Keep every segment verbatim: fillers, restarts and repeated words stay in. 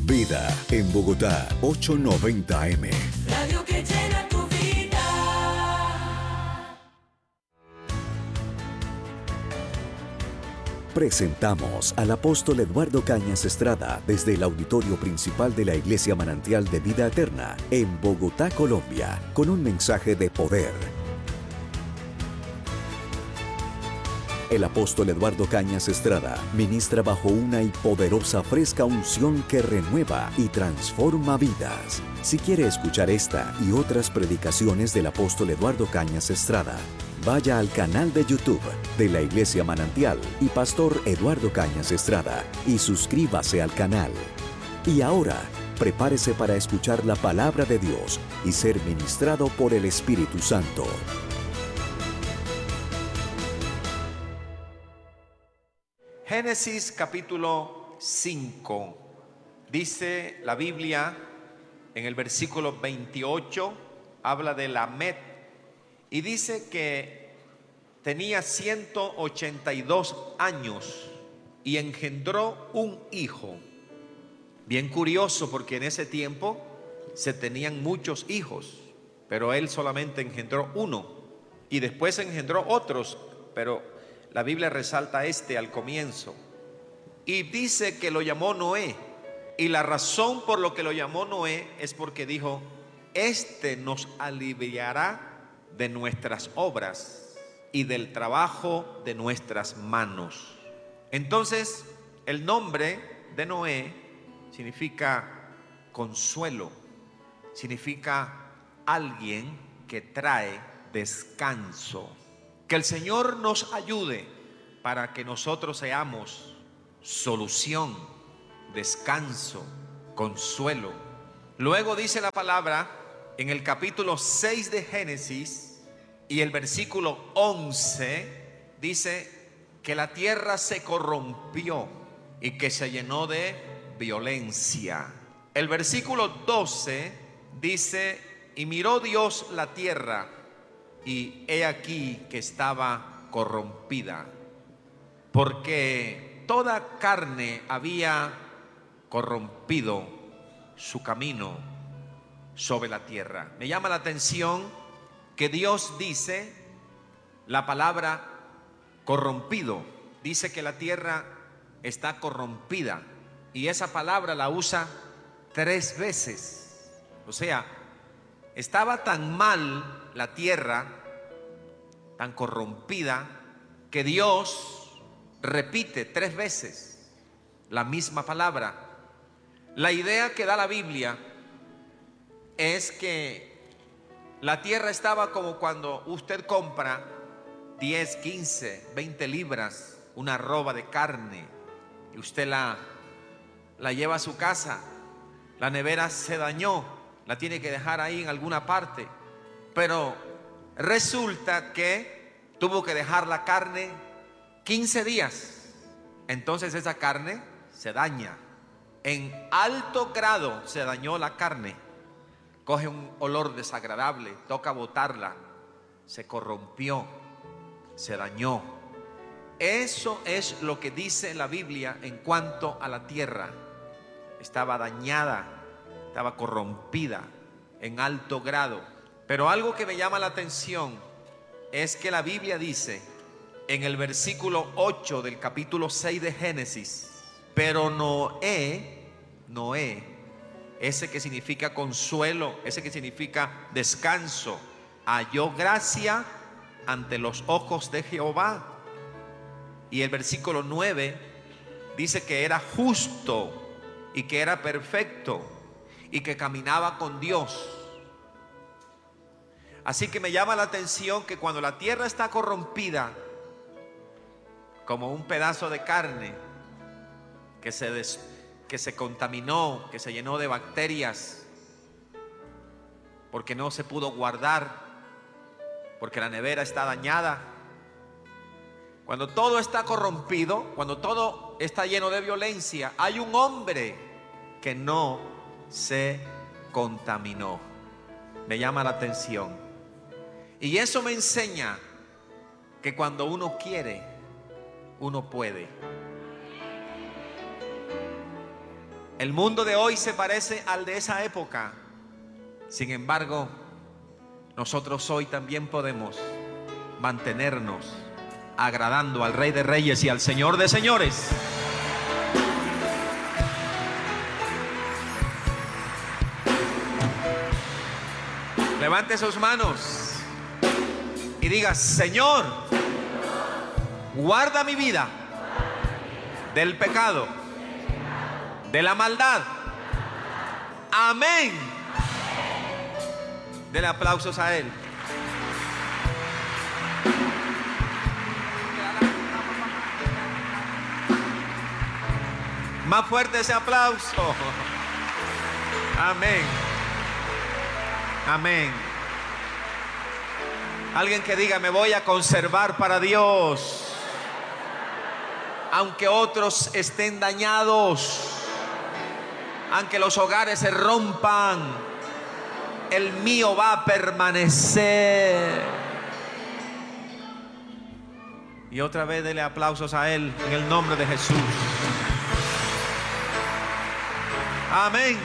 Vida en Bogotá, ochocientos noventa A M. Radio que llena tu vida. Presentamos al apóstol Eduardo Cañas Estrada desde el auditorio principal de la Iglesia Manantial de Vida Eterna en Bogotá, Colombia, con un mensaje de poder. El apóstol Eduardo Cañas Estrada ministra bajo una y poderosa fresca unción que renueva y transforma vidas. Si quiere escuchar esta y otras predicaciones del apóstol Eduardo Cañas Estrada, vaya al canal de YouTube de la Iglesia Manantial y Pastor Eduardo Cañas Estrada y suscríbase al canal. Y ahora, prepárese para escuchar la palabra de Dios y ser ministrado por el Espíritu Santo. Génesis capítulo cinco, dice la Biblia en el versículo veintiocho, habla de Lamed y dice que tenía ciento ochenta y dos años y engendró un hijo. Bien curioso, porque en ese tiempo se tenían muchos hijos, pero él solamente engendró uno y después engendró otros, pero la Biblia resalta este al comienzo y dice que lo llamó Noé. Y la razón por lo que lo llamó Noé es porque dijo: este nos aliviará de nuestras obras y del trabajo de nuestras manos. Entonces, el nombre de Noé significa consuelo, significa alguien que trae descanso. Que el Señor nos ayude para que nosotros seamos solución, descanso, consuelo. Luego dice la palabra en el capítulo seis de Génesis y el versículo once, dice que la tierra se corrompió y que se llenó de violencia. El versículo doce dice: y miró Dios la tierra, y he aquí que estaba corrompida, porque toda carne había corrompido su camino sobre la tierra. Me llama la atención que Dios dice la palabra corrompido. Dice que la tierra está corrompida y esa palabra la usa tres veces. O sea, estaba tan mal la tierra, tan corrompida, que Dios repite tres veces la misma palabra. La idea que da la Biblia es que la tierra estaba como cuando usted compra diez, quince, veinte libras, una arroba de carne, y usted la, la lleva a su casa. La nevera se dañó, la tiene que dejar ahí en alguna parte, pero resulta que tuvo que dejar la carne quince días. Entonces esa carne se daña. En alto grado se dañó la carne. Coge un olor desagradable, toca botarla. Se corrompió, se dañó. Eso es lo que dice la Biblia en cuanto a la tierra. Estaba dañada, estaba corrompida en alto grado. Pero algo que me llama la atención es que la Biblia dice en el versículo ocho del capítulo seis de Génesis: pero Noé, Noé, ese que significa consuelo, ese que significa descanso, halló gracia ante los ojos de Jehová. Y el versículo nueve dice que era justo y que era perfecto y que caminaba con Dios. Así que me llama la atención que cuando la tierra está corrompida, como un pedazo de carne que se, des, que se contaminó, que se llenó de bacterias, porque no se pudo guardar, porque la nevera está dañada. Cuando todo está corrompido, cuando todo está lleno de violencia, hay un hombre que no se contaminó. Me llama la atención. Y eso me enseña que cuando uno quiere, uno puede. El mundo de hoy se parece al de esa época. Sin embargo, nosotros hoy también podemos mantenernos agradando al Rey de Reyes y al Señor de Señores. Levante sus manos y diga: Señor, guarda mi vida del pecado, de la maldad. Amén. Denle aplausos a Él. Más fuerte ese aplauso. Amén. Amén. Alguien que diga: me voy a conservar para Dios. Aunque otros estén dañados, aunque los hogares se rompan, el mío va a permanecer. Y otra vez dele aplausos a Él en el nombre de Jesús. Amén.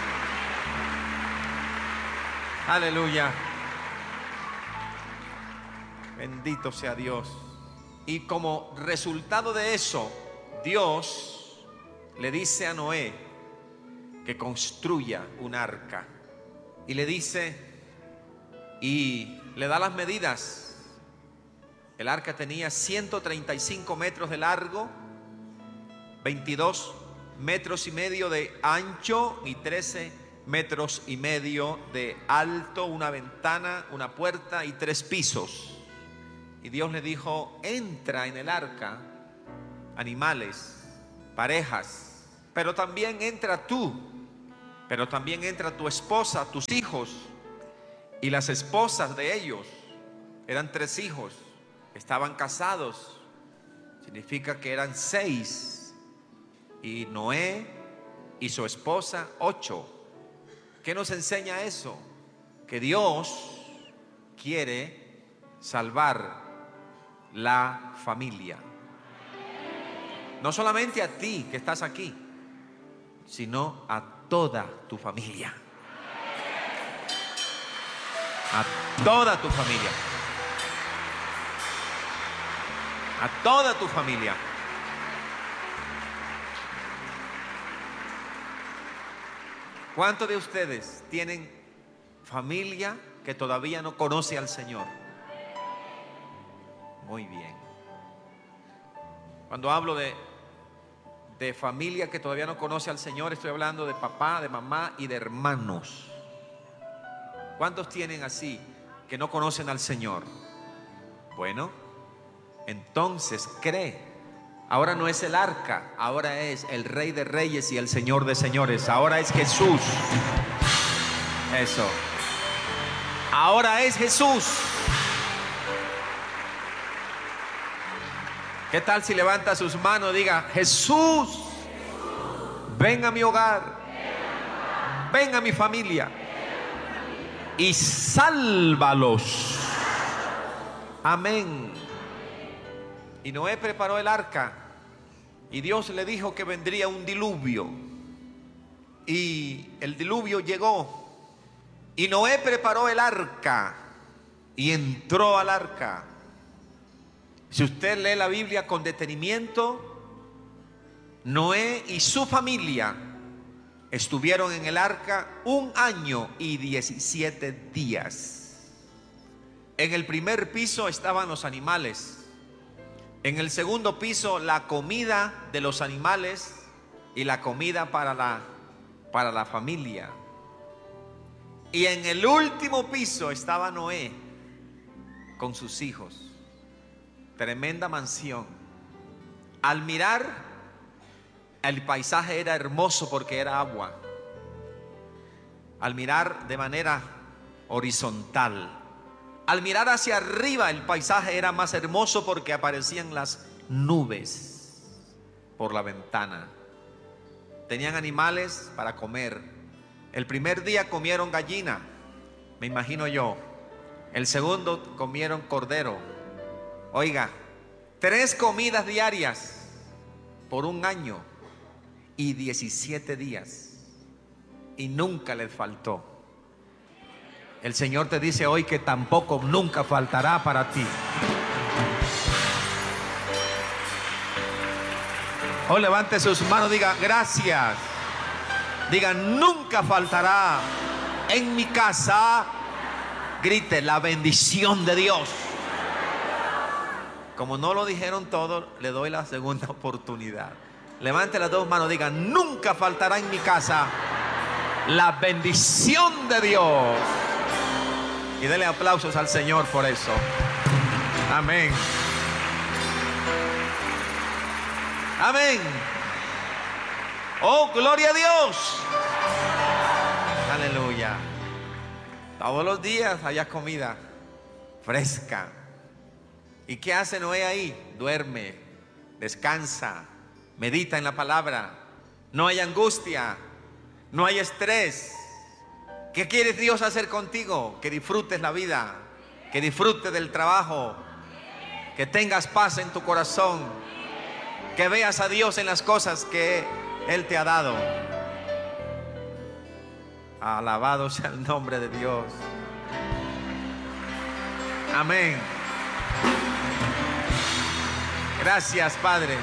Aleluya. Bendito sea Dios. Y como resultado de eso, Dios le dice a Noé que construya un arca. Y le dice, y le da las medidas. El arca tenía ciento treinta y cinco metros de largo, veintidós metros y medio de ancho y trece metros y medio de alto, una ventana, una puerta y tres pisos. Y Dios le dijo: entra en el arca animales, parejas, pero también entra tú, pero también entra tu esposa, tus hijos y las esposas de ellos. Eran tres hijos, estaban casados, significa que eran seis, y Noé y su esposa ocho. ¿Qué nos enseña eso? Que Dios quiere salvar la familia. No solamente a ti que estás aquí, sino a toda tu familia. A toda tu familia. A toda tu familia. ¿Cuántos de ustedes tienen familia que todavía no conoce al Señor? Muy bien. Cuando hablo de, de familia que todavía no conoce al Señor, estoy hablando de papá, de mamá y de hermanos. ¿Cuántos tienen así que no conocen al Señor? Bueno, entonces cree. Ahora no es el arca, ahora es el Rey de Reyes y el Señor de Señores. Ahora es Jesús. Eso. Ahora es Jesús. ¿Qué tal si levanta sus manos y diga: Jesús, ven a mi hogar, ven a mi familia y sálvalos? Amén. Y Noé preparó el arca y Dios le dijo que vendría un diluvio. Y el diluvio llegó y Noé preparó el arca y entró al arca. Si usted lee la Biblia con detenimiento, Noé y su familia estuvieron en el arca un año y diecisiete días. En el primer piso estaban los animales. En el segundo piso, la comida de los animales y la comida para la, para la familia. Y en el último piso estaba Noé con sus hijos. Tremenda mansión. Al mirar, el paisaje era hermoso porque era agua. Al mirar de manera horizontal, al mirar hacia arriba, el paisaje era más hermoso porque aparecían las nubes por la ventana. Tenían animales para comer. El primer día comieron gallina, me imagino yo. El segundo comieron cordero. Oiga, tres comidas diarias por un año. y diecisiete días y nunca les faltó. El Señor te dice hoy que tampoco nunca faltará para ti. O levante sus manos, diga gracias. Diga nunca faltará en mi casa. Grite la bendición de Dios. Como no lo dijeron todos, le doy la segunda oportunidad. Levante las dos manos, diga nunca faltará en mi casa la bendición de Dios. Y denle aplausos al Señor por eso. Amén. Amén. Oh, gloria a Dios. Aleluya. Todos los días haya comida fresca. ¿Y qué hace Noé ahí? Duerme, descansa, medita en la palabra. No hay angustia, no hay estrés. ¿Qué quiere Dios hacer contigo? Que disfrutes la vida, que disfrutes del trabajo, que tengas paz en tu corazón, que veas a Dios en las cosas que Él te ha dado. Alabado sea el nombre de Dios. Amén. Gracias, Padre.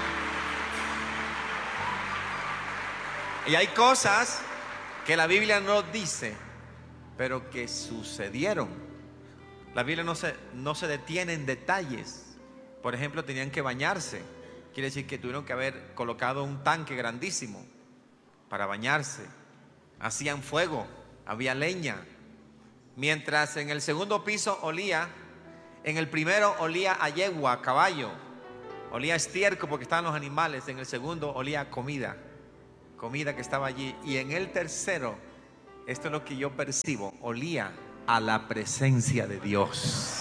Y hay cosas que la Biblia no dice, pero que sucedieron. La Biblia no se, no se detiene en detalles. Por ejemplo, tenían que bañarse. Quiere decir que tuvieron que haber colocado un tanque grandísimo para bañarse. Hacían fuego, había leña. Mientras en el segundo piso olía, en el primero olía a yegua, a caballo, olía a estiércol porque estaban los animales. En el segundo olía a comida, comida que estaba allí. Y en el tercero, esto es lo que yo percibo, olía a la presencia de Dios.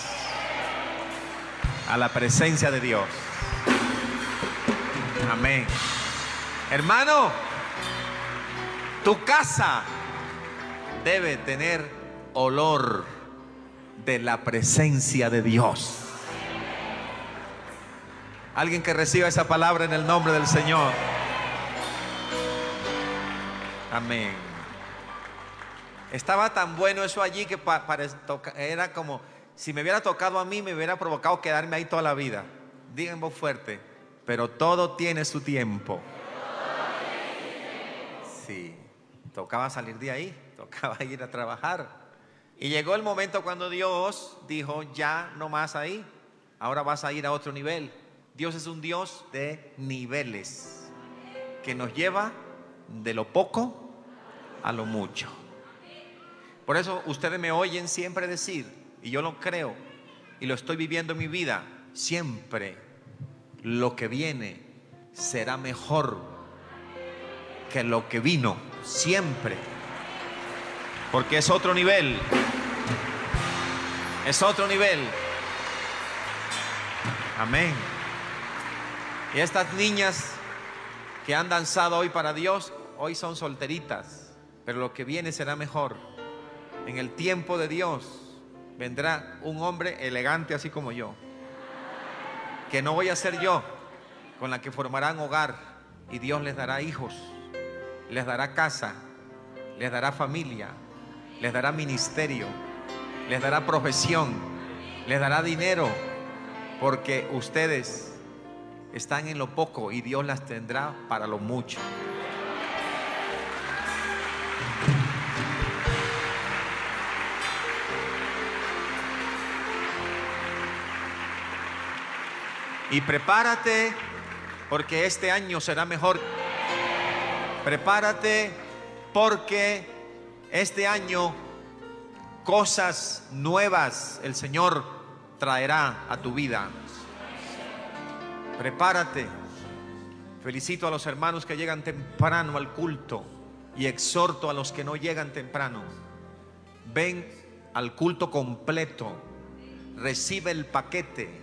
A la presencia de Dios. Amén. Hermano, tu casa debe tener olor de la presencia de Dios. Alguien que reciba esa palabra en el nombre del Señor. Amén. Estaba tan bueno eso allí que pa, para, era como si me hubiera tocado a mí, me hubiera provocado quedarme ahí toda la vida. Digan en voz fuerte, pero todo tiene su tiempo. Sí, tocaba salir de ahí, tocaba ir a trabajar. Y llegó el momento cuando Dios dijo, ya no más ahí, ahora vas a ir a otro nivel. Dios es un Dios de niveles, que nos lleva de lo poco a lo mucho. Por eso ustedes me oyen siempre decir, y yo lo creo, y lo estoy viviendo en mi vida, siempre lo que viene será mejor que lo que vino, siempre. Porque es otro nivel. Es otro nivel. Amén. Y estas niñas que han danzado hoy para Dios, hoy son solteritas, pero lo que viene será mejor. En el tiempo de Dios vendrá un hombre elegante así como yo, que no voy a ser yo, con la que formarán hogar, y Dios les dará hijos, les dará casa, les dará familia, les dará ministerio, les dará profesión, les dará dinero, porque ustedes están en lo poco y Dios las tendrá para lo mucho. Y prepárate, porque este año será mejor. Prepárate, porque este año cosas nuevas el Señor traerá a tu vida. Prepárate. Felicito a los hermanos que llegan temprano al culto y exhorto a los que no llegan temprano. Ven al culto completo. Recibe el paquete.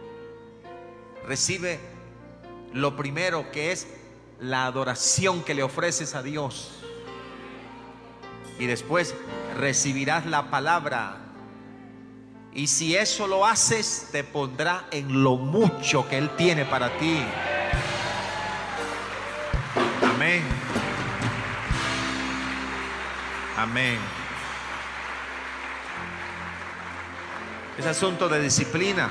Recibe lo primero, que es la adoración que le ofreces a Dios. Y después recibirás la palabra. Y si eso lo haces, te pondrá en lo mucho que Él tiene para ti. Amén. Amén. Amén. Es asunto de disciplina.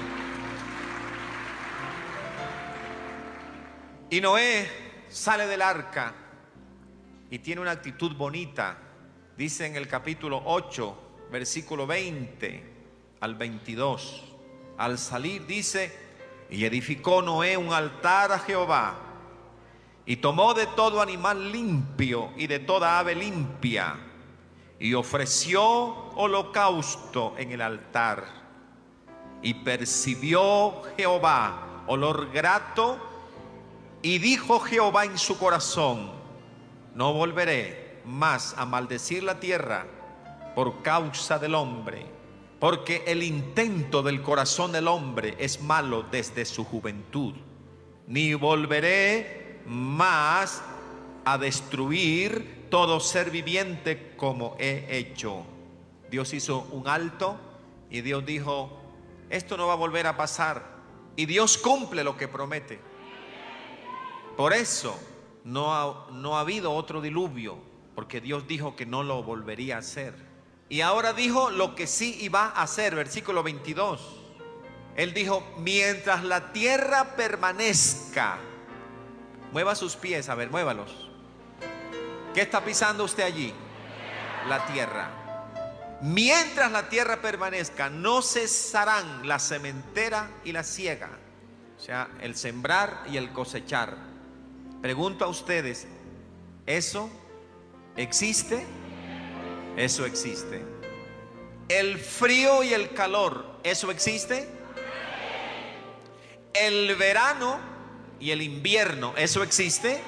Y Noé sale del arca y tiene una actitud bonita. Dice en el capítulo ocho, versículo veinte al veintidós. Al salir dice: y edificó Noé un altar a Jehová, y tomó de todo animal limpio y de toda ave limpia, y ofreció holocausto en el altar. Y percibió Jehová olor grato, y dijo Jehová en su corazón: no volveré más a maldecir la tierra por causa del hombre, porque el intento del corazón del hombre es malo desde su juventud. Ni volveré más a destruir todo ser viviente como he hecho. Dios hizo un alto y Dios dijo: esto no va a volver a pasar. Y Dios cumple lo que promete. Por eso no ha, no ha habido otro diluvio, porque Dios dijo que no lo volvería a hacer. Y ahora dijo lo que sí iba a hacer, versículo veintidós. Él dijo: mientras la tierra permanezca. Mueva sus pies, a ver, muévalos. ¿Qué está pisando usted allí? La tierra. Mientras la tierra permanezca, no cesarán la sementera y la siega. O sea, el sembrar y el cosechar. Pregunto a ustedes, ¿eso existe? Eso existe. El frío y el calor, ¿eso existe? El verano y el invierno, ¿eso existe?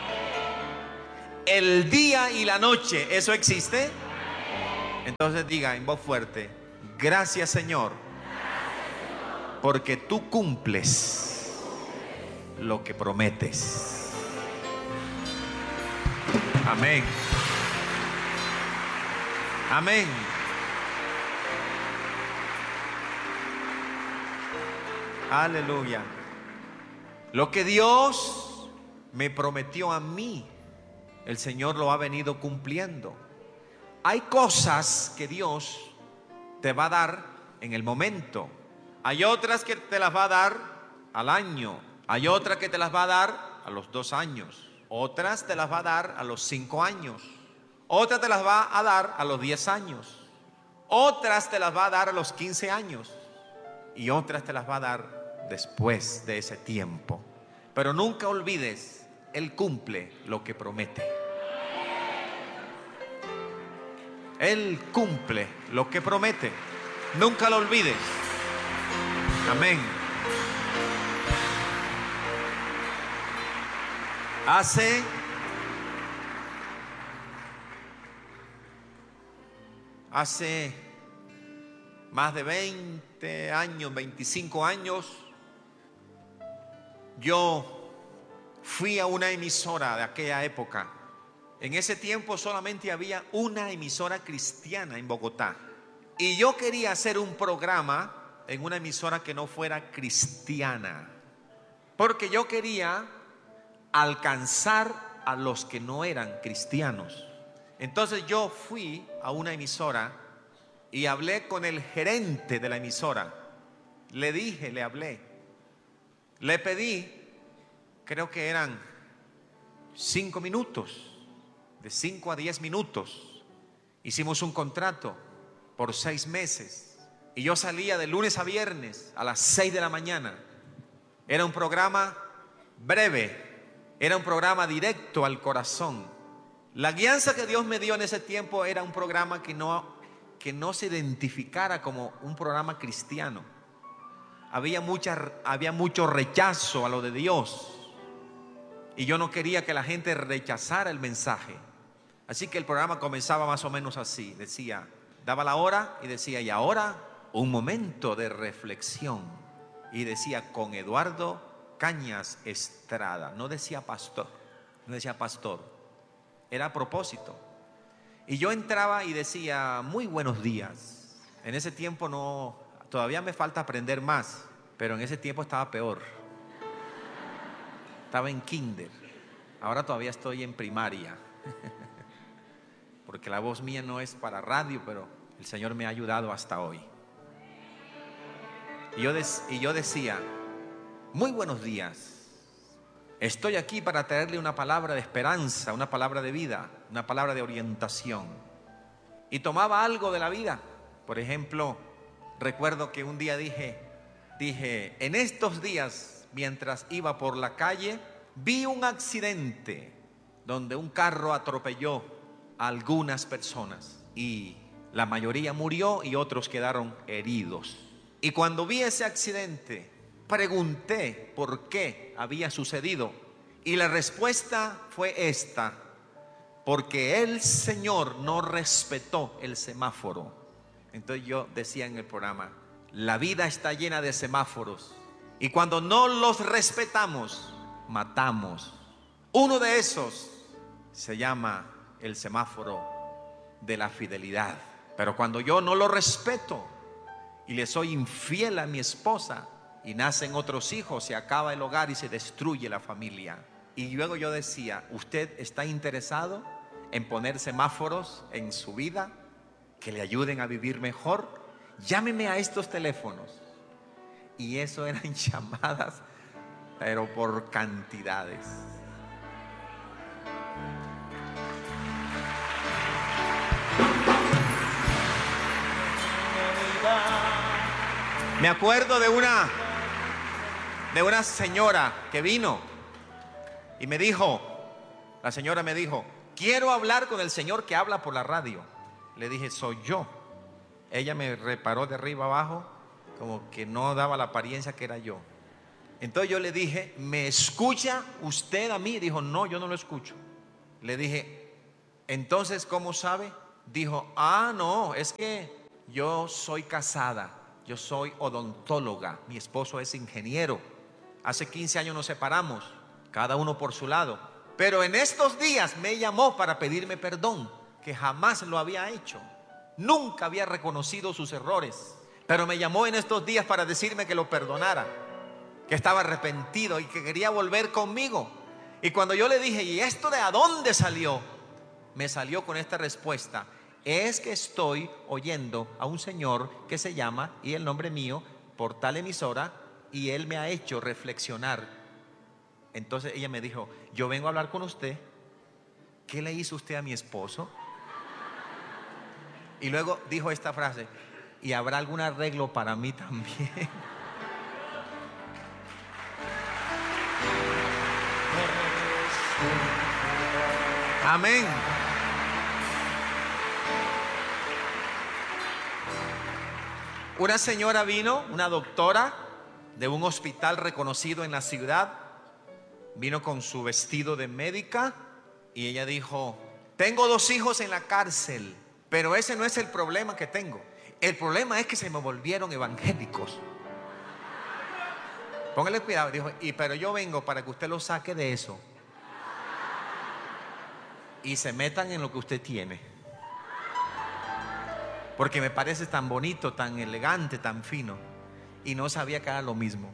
El día y la noche, ¿eso existe? Entonces diga en voz fuerte: gracias, Señor, porque tú cumples lo que prometes. Amén. Amén. Aleluya. Lo que Dios me prometió a mí, el Señor lo ha venido cumpliendo. Hay cosas que Dios te va a dar en el momento. Hay otras que te las va a dar al año. Hay otras que te las va a dar a los dos años. Otras te las va a dar a los cinco años. Otras te las va a dar a los diez años. Otras te las va a dar a los quince años. Y otras te las va a dar después de ese tiempo. Pero nunca olvides, Él cumple lo que promete. Él cumple lo que promete. Nunca lo olvides. Amén. Hace Hace más de veinte años, veinticinco años, yo fui a una emisora de aquella época. En ese tiempo solamente había una emisora cristiana en Bogotá. Y yo quería hacer un programa en una emisora que no fuera cristiana, porque yo quería alcanzar a los que no eran cristianos. Entonces yo fui a una emisora y hablé con el gerente de la emisora. Le dije, le hablé, le pedí, creo que eran cinco minutos, de cinco a diez minutos. Hicimos un contrato por seis meses y yo salía de lunes a viernes a las seis de la mañana. Era un programa breve, era un programa directo al corazón. La guianza que Dios me dio en ese tiempo era un programa que no, que no se identificara como un programa cristiano. Había, mucha, había mucho rechazo a lo de Dios. Y yo no quería que la gente rechazara el mensaje. Así que el programa comenzaba más o menos así. Decía, daba la hora y decía: y ahora un momento de reflexión. Y decía: con Eduardo Cañas Estrada. No decía pastor, no decía pastor. Era a propósito. Y yo entraba y decía: muy buenos días. En ese tiempo no, todavía me falta aprender más, pero en ese tiempo estaba peor. Estaba en kinder. Ahora todavía estoy en primaria, porque la voz mía no es para radio, pero el Señor me ha ayudado hasta hoy. Y yo, des- y yo decía, muy buenos días, estoy aquí para traerle una palabra de esperanza, una palabra de vida, una palabra de orientación. Y tomaba algo de la vida. Por ejemplo, recuerdo que un día dije, dije, en estos días, mientras iba por la calle, vi un accidente donde un carro atropelló a algunas personas y la mayoría murió y otros quedaron heridos. Y cuando vi ese accidente, pregunté por qué había sucedido. Y la respuesta fue esta: porque el Señor no respetó el semáforo. Entonces yo decía en el programa, la vida está llena de semáforos y cuando no los respetamos, matamos. Uno de esos se llama el semáforo de la fidelidad. Pero cuando yo no lo respeto y le soy infiel a mi esposa y nacen otros hijos, se acaba el hogar y se destruye la familia. Y luego yo decía, ¿usted está interesado en poner semáforos en su vida que le ayuden a vivir mejor? Llámeme a estos teléfonos. Y eso eran llamadas, pero por cantidades. Me acuerdo de una de una señora que vino y me dijo, la señora me dijo, quiero hablar con el señor que habla por la radio. Le dije, soy yo. Ella me reparó de arriba abajo, como que no daba la apariencia que era yo. Entonces yo le dije, ¿me escucha usted a mí? Dijo, no, yo no lo escucho. Le dije, entonces, ¿cómo sabe? Dijo, ah, no, es que yo soy casada, yo soy odontóloga, mi esposo es ingeniero. Hace quince años nos separamos, cada uno por su lado. Pero en estos días me llamó para pedirme perdón, que jamás lo había hecho. Nunca había reconocido sus errores, pero me llamó en estos días para decirme que lo perdonara, que estaba arrepentido y que quería volver conmigo. Y cuando yo le dije, ¿y esto de a dónde salió? Me salió con esta respuesta: es que estoy oyendo a un señor que se llama, y el nombre mío, por tal emisora, y él me ha hecho reflexionar. Entonces ella me dijo, yo vengo a hablar con usted. ¿Qué le hizo usted a mi esposo? Y luego dijo esta frase, ¿y habrá algún arreglo para mí también? Amén. Una señora vino, una doctora de un hospital reconocido en la ciudad, vino con su vestido de médica y ella dijo, tengo dos hijos en la cárcel, pero ese no es el problema que tengo. El problema es que se me volvieron evangélicos. Póngale cuidado, dijo, y pero yo vengo para que usted lo saque de eso y se metan en lo que usted tiene, porque me parece tan bonito, tan elegante, tan fino. Y no sabía que era lo mismo.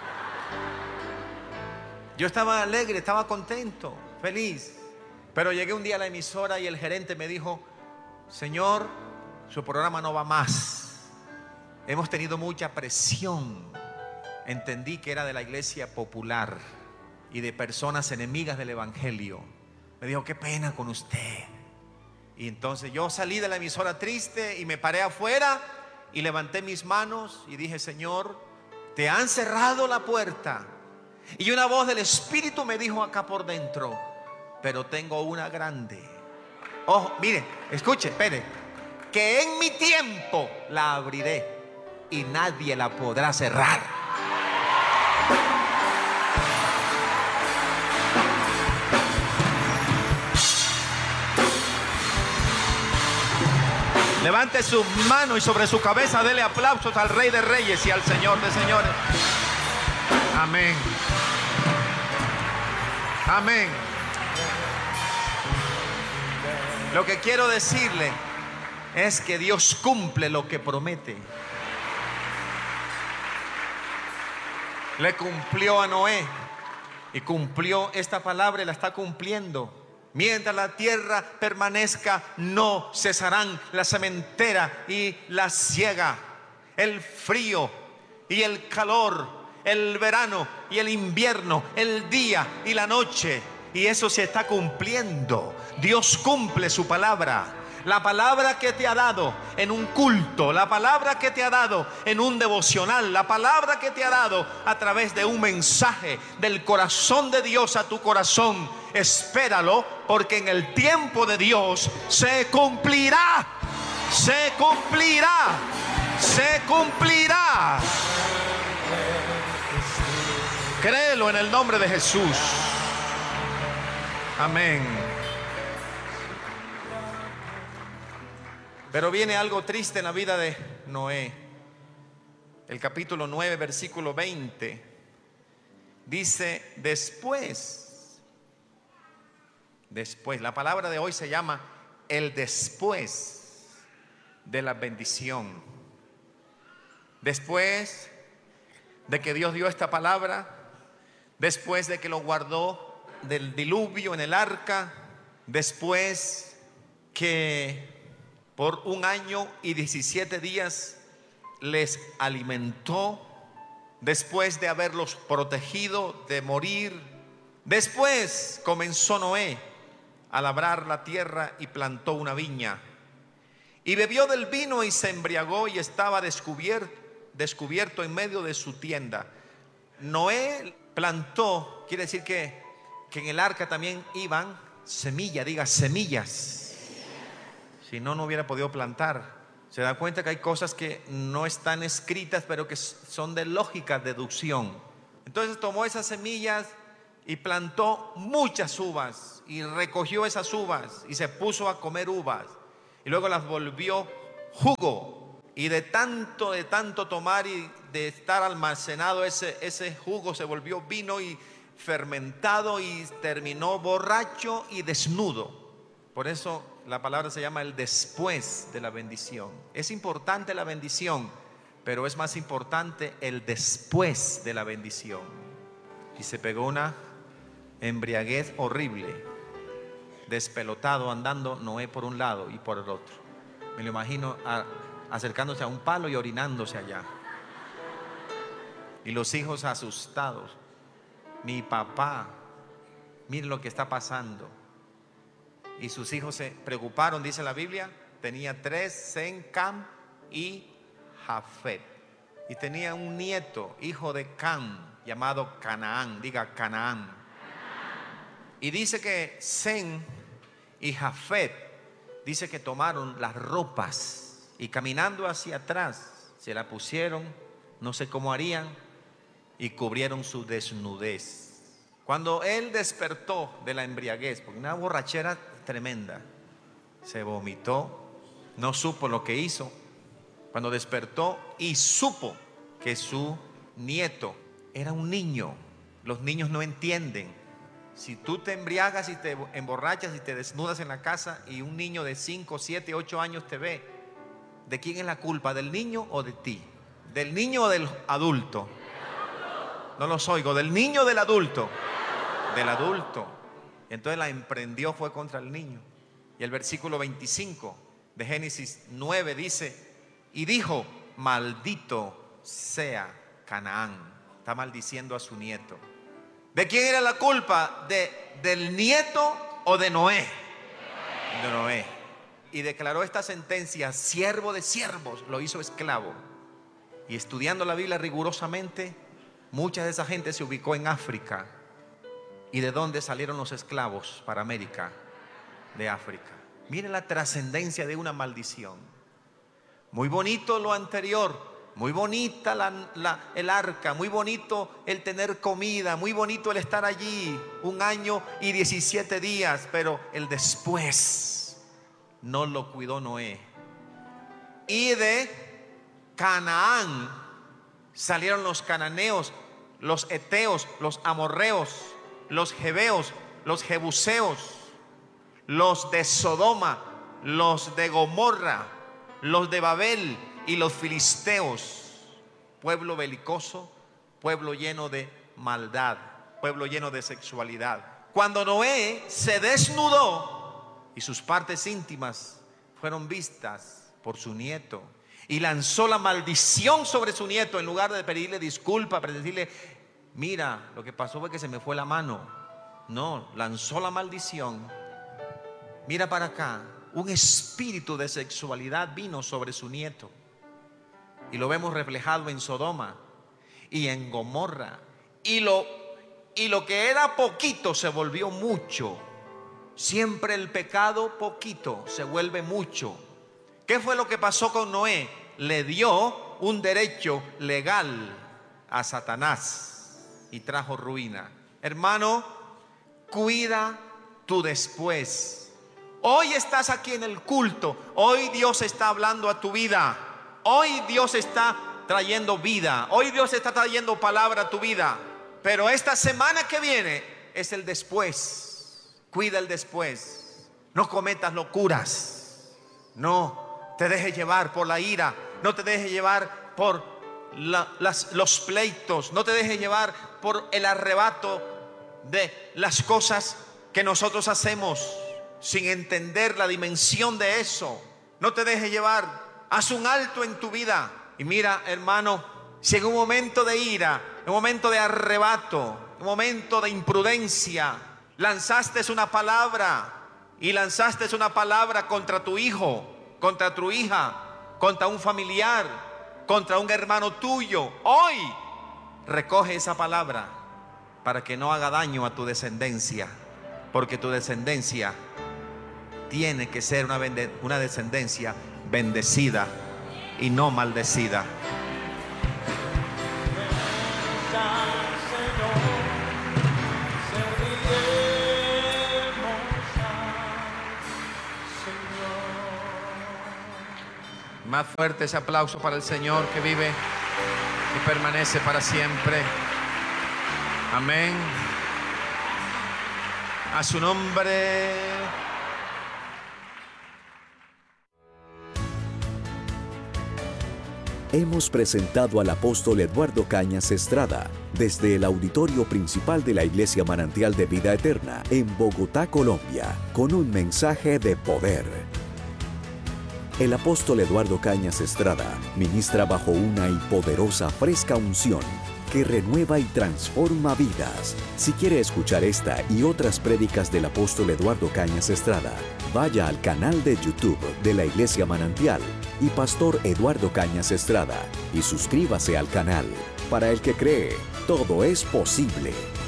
Yo estaba alegre, estaba contento, feliz. Pero llegué un día a la emisora y el gerente me dijo, señor, su programa no va más. Hemos tenido mucha presión. Entendí que era de la iglesia popular y de personas enemigas del evangelio. Me dijo, qué pena con usted. Y entonces yo salí de la emisora triste y me paré afuera y levanté mis manos y dije, Señor, te han cerrado la puerta. Y una voz del Espíritu me dijo acá por dentro, pero tengo una grande. Ojo, mire, escuche, espere, que en mi tiempo la abriré y nadie la podrá cerrar. Levante sus manos y sobre su cabeza dele aplausos al Rey de Reyes y al Señor de Señores. Amén. Amén. Lo que quiero decirle es que Dios cumple lo que promete. Le cumplió a Noé. Y cumplió esta palabra y la está cumpliendo. Mientras la tierra permanezca, no cesarán la sementera y la siega, el frío y el calor, el verano y el invierno, el día y la noche. Y eso se está cumpliendo. Dios cumple su palabra. La palabra que te ha dado en un culto, la palabra que te ha dado en un devocional, la palabra que te ha dado a través de un mensaje del corazón de Dios a tu corazón, espéralo, porque en el tiempo de Dios se cumplirá, se cumplirá, se cumplirá. Créelo en el nombre de Jesús. Amén. Pero viene algo triste en la vida de Noé. El capítulo nueve, versículo veinte, dice: después, después, la palabra de hoy se llama el después de la bendición. Después de que Dios dio esta palabra, después de que lo guardó del diluvio en el arca, después que por un año y diecisiete días les alimentó, después de haberlos protegido de morir, después comenzó Noé a labrar la tierra y plantó una viña, y bebió del vino y se embriagó, y estaba descubierto, descubierto en medio de su tienda. Noé plantó, quiere decir que, que en el arca también iban semillas, diga semillas. Si no, no hubiera podido plantar. Se da cuenta que hay cosas que no están escritas, pero que son de lógica deducción. Entonces tomó esas semillas y plantó muchas uvas, y recogió esas uvas y se puso a comer uvas, y luego las volvió jugo. Y de tanto, de tanto tomar y de estar almacenado ese, ese jugo, se volvió vino y fermentado, y terminó borracho y desnudo. Por eso la palabra se llama el después de la bendición. Es importante la bendición, pero es más importante el después de la bendición. Y se pegó una embriaguez horrible, despelotado, andando Noé por un lado y por el otro. Me lo imagino a, acercándose a un palo y orinándose allá. Y los hijos asustados. Mi papá, mire lo que está pasando. Y sus hijos se preocuparon, dice la Biblia. Tenía tres, Sem, Cam y Jafet. Y tenía un nieto, hijo de Cam, llamado Canaán. Diga Canaán. Y dice que Sem y Jafet, dice que tomaron las ropas y caminando hacia atrás se la pusieron, no sé cómo harían, y cubrieron su desnudez. Cuando él despertó de la embriaguez, porque una borrachera tremenda, se vomitó, no supo lo que hizo. Cuando despertó y supo que su nieto era un niño. Los niños no entienden. Si tú te embriagas y te emborrachas y te desnudas en la casa y un niño de cinco, siete, ocho años te ve, ¿de quién es la culpa? ¿Del niño o de ti? ¿Del niño o del adulto? No los oigo. ¿Del niño o del adulto? Del adulto. Entonces la emprendió, fue contra el niño. Y el versículo veinticinco de Génesis nueve dice: y dijo, maldito sea Canaán. Está maldiciendo a su nieto. ¿De quién era la culpa? ¿De, del nieto o de Noé? De Noé. Y declaró esta sentencia: siervo de siervos, lo hizo esclavo. Y estudiando la Biblia rigurosamente, mucha de esa gente se ubicó en África. ¿Y de dónde salieron los esclavos para América? De África. Miren la trascendencia de una maldición. Muy bonito lo anterior, muy bonita la, la, el arca, muy bonito el tener comida, muy bonito el estar allí un año y diecisiete días, pero el después no lo cuidó Noé. Y de Canaán salieron los cananeos, los heteos, los amorreos, los jebeos, los jebuseos, los de Sodoma, los de Gomorra, los de Babel y los filisteos. Pueblo belicoso, pueblo lleno de maldad. pueblo lleno de sexualidad. Cuando Noé se desnudó y sus partes íntimas fueron vistas por su nieto y lanzó la maldición sobre su nieto, en lugar de pedirle disculpas, para decirle: mira, lo que pasó fue que se me fue la mano. No, lanzó la maldición. Mira para acá, un espíritu de sexualidad vino sobre su nieto. Y lo vemos reflejado en Sodoma y en Gomorra. Y lo, y lo que era poquito se volvió mucho. Siempre el pecado poquito se vuelve mucho. ¿Qué fue lo que pasó con Noé? Le dio un derecho legal a Satanás y trajo ruina. Hermano, cuida tu después. Hoy estás aquí en el culto. Hoy Dios está hablando a tu vida. Hoy Dios está trayendo vida. Hoy Dios está trayendo palabra a tu vida. Pero esta semana que viene es el después. Cuida el después. No cometas locuras. No te dejes llevar por la ira. No te dejes llevar por la, las, los pleitos. No te dejes llevar por el arrebato de las cosas que nosotros hacemos sin entender la dimensión de eso. No te dejes llevar. Haz un alto en tu vida. Y mira, hermano, si en un momento de ira, en un momento de arrebato, en un momento de imprudencia, lanzaste una palabra y lanzaste una palabra contra tu hijo, contra tu hija, contra un familiar, contra un hermano tuyo, hoy recoge esa palabra para que no haga daño a tu descendencia, porque tu descendencia tiene que ser una, bende- una descendencia bendecida y no maldecida. Más fuerte ese aplauso para el Señor que vive y permanece para siempre. Amén. A su nombre. Hemos presentado al apóstol Eduardo Cañas Estrada desde el auditorio principal de la Iglesia Manantial de Vida Eterna en Bogotá, Colombia, con un mensaje de poder. El apóstol Eduardo Cañas Estrada ministra bajo una y poderosa fresca unción que renueva y transforma vidas. Si quiere escuchar esta y otras prédicas del apóstol Eduardo Cañas Estrada, vaya al canal de YouTube de la Iglesia Manantial y Pastor Eduardo Cañas Estrada y suscríbase al canal. Para el que cree, todo es posible.